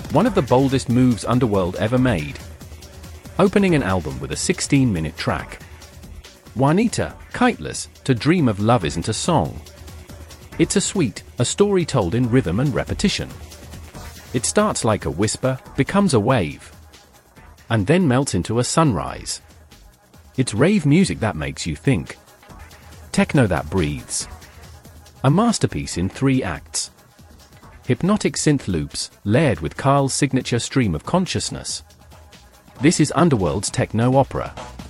one of the boldest moves Underworld ever made. Opening an album with a 16-minute track. Juanita, Kiteless, To Dream of Love Isn't a Song. It's a story told in rhythm and repetition. It starts like a whisper, becomes a wave, and then melts into a sunrise. It's rave music that makes you think. Techno that breathes. A masterpiece in 3 acts. Hypnotic synth loops, layered with Kyle's signature stream of consciousness. This is Underworld's techno opera.